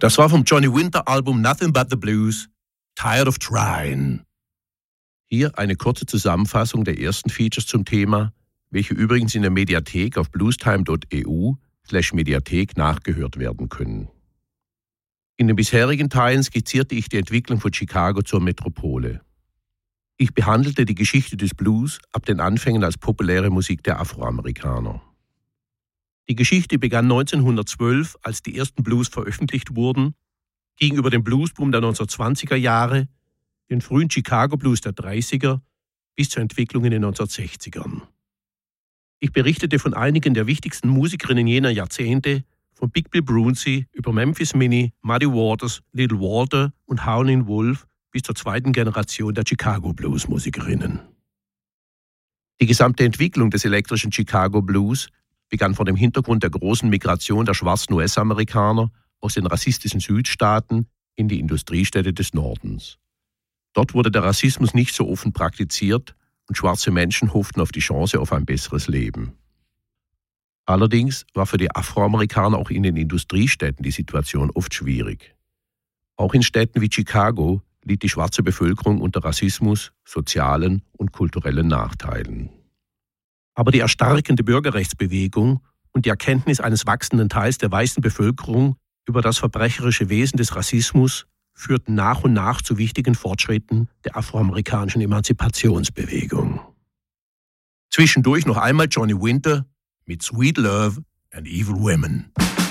Das war vom Johnny Winter Album Nothing But the Blues, Tired of Trying. Hier eine kurze Zusammenfassung der ersten Features zum Thema, welche übrigens in der Mediathek auf bluestime.eu/Mediathek nachgehört werden können. In den bisherigen Teilen skizzierte ich die Entwicklung von Chicago zur Metropole. Ich behandelte die Geschichte des Blues ab den Anfängen als populäre Musik der Afroamerikaner. Die Geschichte begann 1912, als die ersten Blues veröffentlicht wurden, ging über den Bluesboom der 1920er Jahre, den frühen Chicago Blues der 30er bis zur Entwicklung in den 1960ern. Ich berichtete von einigen der wichtigsten Musikerinnen jener Jahrzehnte, von Big Bill Broonzy über Memphis Minnie, Muddy Waters, Little Walter und Howlin' Wolf bis zur zweiten Generation der Chicago Blues Musikerinnen. Die gesamte Entwicklung des elektrischen Chicago Blues begann vor dem Hintergrund der großen Migration der schwarzen US-Amerikaner aus den rassistischen Südstaaten in die Industriestädte des Nordens. Dort wurde der Rassismus nicht so offen praktiziert und schwarze Menschen hofften auf die Chance auf ein besseres Leben. Allerdings war für die Afroamerikaner auch in den Industriestädten die Situation oft schwierig. Auch in Städten wie Chicago litt die schwarze Bevölkerung unter Rassismus, sozialen und kulturellen Nachteilen. Aber die erstarkende Bürgerrechtsbewegung und die Erkenntnis eines wachsenden Teils der weißen Bevölkerung über das verbrecherische Wesen des Rassismus führten nach und nach zu wichtigen Fortschritten der afroamerikanischen Emanzipationsbewegung. Zwischendurch noch einmal Johnny Winter mit Sweet Love and Evil Women.